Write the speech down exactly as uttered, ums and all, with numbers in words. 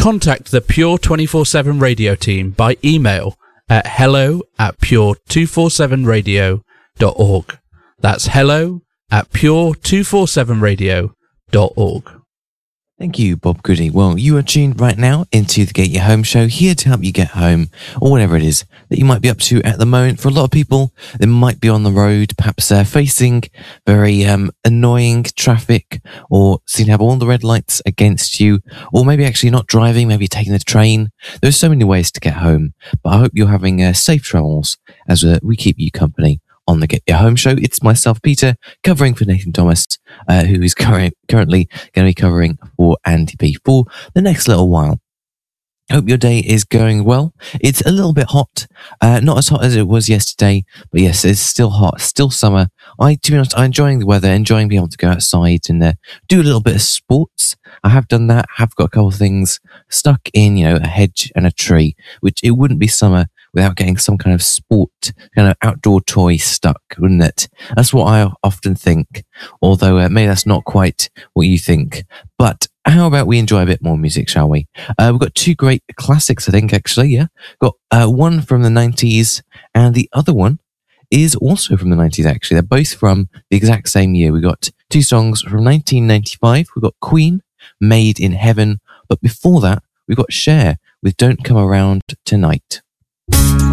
contact the Pure twenty-four seven Radio team by email at hello at pure two forty-seven radio dot org. That's hello at pure two forty-seven radio dot org. Thank you, Bob Goody. Well, you are tuned right now into the Get Your Home show, here to help you get home, or whatever it is that you might be up to at the moment. For a lot of people, they might be on the road, perhaps uh, facing very um, annoying traffic, or seem to have all the red lights against you, or maybe actually not driving, maybe taking the train. There's so many ways to get home, but I hope you're having uh, safe travels as uh, we keep you company on the Get Your Home show. It's myself, Peter, covering for Nathan Thomas, uh, who is cur- currently going to be covering for Andy P for the next little while. Hope your day is going well. It's a little bit hot, uh, not as hot as it was yesterday, but yes, it's still hot, still summer. I, to be honest, I'm enjoying the weather, enjoying being able to go outside and uh, do a little bit of sports. I have done that, have got a couple of things stuck in, you know, a hedge and a tree, which it wouldn't be summer without getting some kind of sport, kind of outdoor toy stuck, wouldn't it? That's what I often think, although uh, maybe that's not quite what you think. But how about we enjoy a bit more music, shall we? Uh, we've got two great classics, I think, actually, yeah. Got uh, one from the nineties, and the other one is also from the nineties, actually. They're both from the exact same year. We got two songs from nineteen ninety-five. We've got Queen, Made in Heaven. But before that, we've got Cher with Don't Come Around Tonight.